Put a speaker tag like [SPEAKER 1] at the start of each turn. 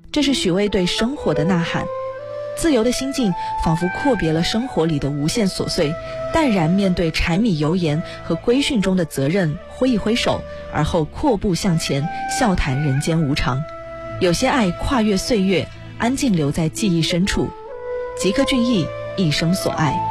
[SPEAKER 1] 这是许巍对生活的呐喊。自由的心境仿佛阔别了生活里的无限琐碎，淡然面对柴米油盐和规训中的责任，挥一挥手，而后阔步向前，笑谈人间无常。有些爱跨越岁月，安静留在记忆深处。吉克隽逸，一生所爱。